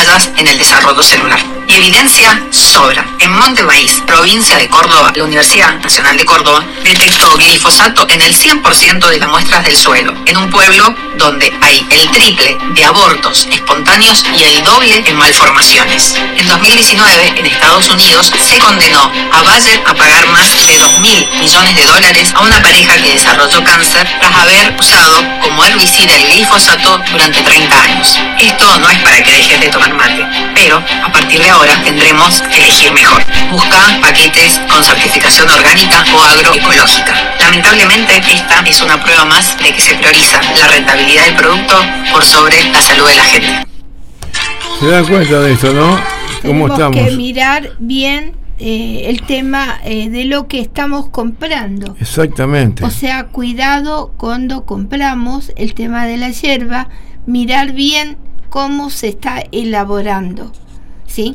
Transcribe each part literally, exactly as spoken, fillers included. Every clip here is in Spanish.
fallas en el desarrollo celular. Y evidencia sobra. En Monte Maíz, provincia de Córdoba, la Universidad Nacional de Córdoba detectó glifosato en el cien por ciento de las muestras del suelo, en un pueblo donde hay el triple de abortos espontáneos y el doble en malformaciones. En dos mil diecinueve, en Estados Unidos, se condenó a Bayer a pagar más de dos mil millones de dólares a una pareja que desarrolló cáncer tras haber usado como herbicida el glifosato durante treinta años. Esto no es para que dejes de tomar mate, pero a partir de ahora tendremos que elegir mejor. Busca paquetes con certificación orgánica o agroecológica. Lamentablemente, esta es una prueba más de que se prioriza la rentabilidad del producto por sobre la salud de la gente. Se dan cuenta de esto, ¿no? ¿Cómo Tenemos estamos? que mirar bien eh, el tema eh, de lo que estamos comprando. Exactamente. O sea, cuidado cuando compramos el tema de la hierba, mirar bien cómo se está elaborando, ¿sí?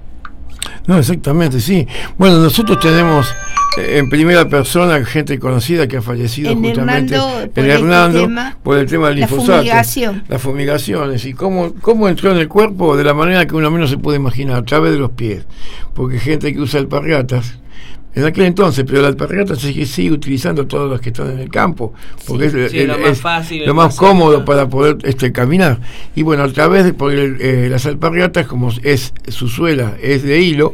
No, exactamente, sí. Bueno, nosotros tenemos eh, en primera persona gente conocida que ha fallecido En justamente Hernando, por en este Hernando tema, por el tema del la glifosato. fumigación. Las fumigaciones. Y cómo, cómo entró en el cuerpo de la manera que uno menos se puede imaginar, a través de los pies. Porque gente que usa alpargatas, en aquel entonces, pero la alpargata se sigue, sigue utilizando todos los que están en el campo, porque Sí, es, sí, el- lo es más fácil, lo lo más más cómodo seguro. para poder este, caminar. Y bueno, a través de porque, eh, las alpargatas, como es su suela es de hilo,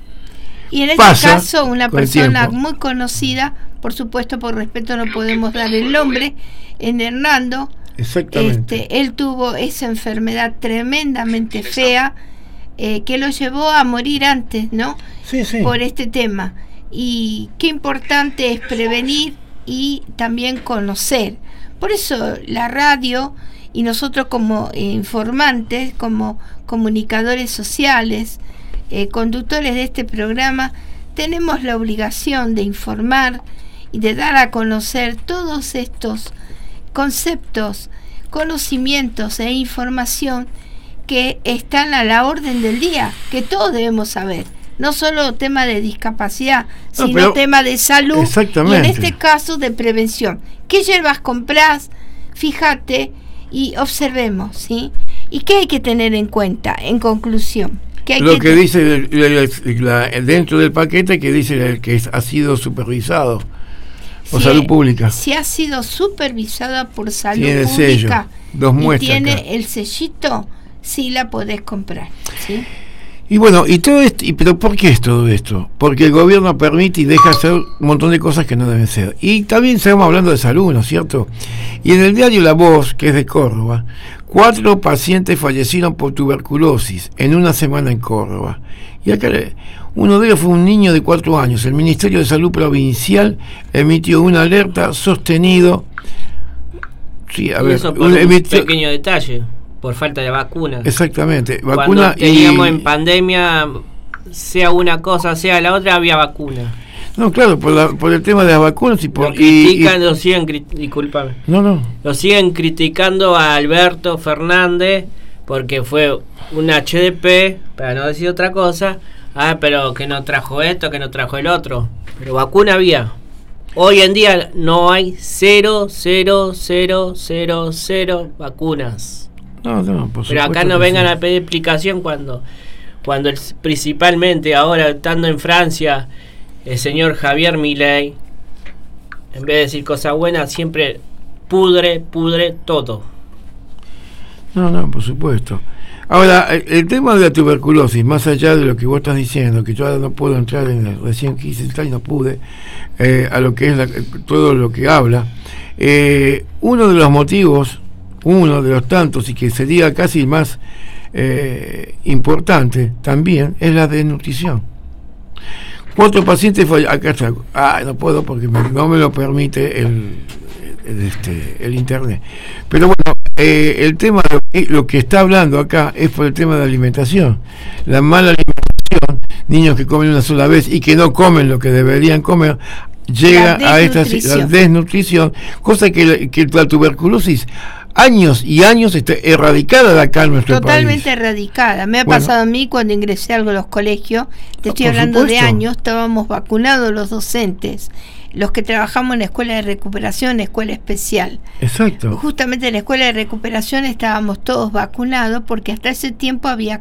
Y en este pasa caso, una con el persona tiempo. muy conocida, por supuesto, por respeto no podemos dar el nombre, en Hernando, exactamente. este, él tuvo esa enfermedad tremendamente fea eh, que lo llevó a morir antes, ¿no? Sí, sí. Por este tema. Y qué importante es prevenir y también conocer. Por eso la radio y nosotros como eh, informantes, como comunicadores sociales, eh, conductores de este programa, tenemos la obligación de informar y de dar a conocer todos estos conceptos, conocimientos e información que están a la orden del día, que todos debemos saber. No solo tema de discapacidad, No, sino pero- tema de salud y Exactamente. en este caso de prevención. ¿Qué hierbas comprás? Fíjate y observemos, ¿sí? ¿Y qué hay que tener en cuenta en conclusión? ¿Qué hay Lo que te- dice la- la- la- dentro del paquete, que dice el que es- ha sido supervisado por si- salud pública. Si ha sido supervisada por salud Tiene el sello, pública dos y muestras tiene acá. el sellito, sí la podés comprar, ¿sí? Y bueno, y todo esto, y, pero ¿por qué es todo esto? Porque el gobierno permite y deja hacer un montón de cosas que no deben ser. Y también estamos hablando de salud, ¿no es cierto? Y en el diario La Voz, que es de Córdoba, cuatro pacientes fallecieron por tuberculosis en una semana en Córdoba. Y acá le- uno de ellos fue un niño de cuatro años. El Ministerio de Salud Provincial emitió una alerta sostenido. Sí, a Y ver, eso por un- un emitió- pequeño detalle, por falta de vacuna. exactamente, Cuando vacuna teníamos y en pandemia, sea una cosa, sea la otra, había vacuna. no, claro, por, la, por el tema de las vacunas y por Lo y- y- critican, lo siguen, cri- discúlpame, no, no, lo siguen criticando a Alberto Fernández porque fue un H D P, para no decir otra cosa. Ah, pero que no trajo esto, que no trajo el otro. Pero vacuna había. Hoy en día no hay cero, cero, cero, cero, cero vacunas. no, no, por Pero acá supuesto no que vengan sí. a pedir explicación cuando, cuando el- principalmente ahora estando en Francia, el señor Javier Milei, en vez de decir cosas buenas, siempre pudre, pudre todo. No, no, por supuesto. Ahora, el, el tema de la tuberculosis, más allá de lo que vos estás diciendo, que yo ahora no puedo entrar en el, recién quise entrar y no pude, eh, a lo que es la- todo lo que habla, eh, uno de los motivos, uno de los tantos, y que sería casi el más eh, importante también, es la desnutrición. Cuatro pacientes falle- acá está, ah, no puedo porque me- no me lo permite el, el, este, el internet. Pero bueno, eh, el tema, lo que, lo que está hablando acá es por el tema de la alimentación. La mala alimentación, niños que comen una sola vez y que no comen lo que deberían comer, llega La a esta desnutrición. la desnutrición, cosa que, la- que la tuberculosis años y años está erradicada de acá en nuestro Totalmente país. erradicada. Me ha Bueno. pasado a mí cuando ingresé a los colegios, te estoy Por hablando de supuesto. años, estábamos vacunados los docentes, los que trabajamos en la escuela de recuperación, escuela especial. Exacto. Justamente en la escuela de recuperación estábamos todos vacunados porque hasta ese tiempo había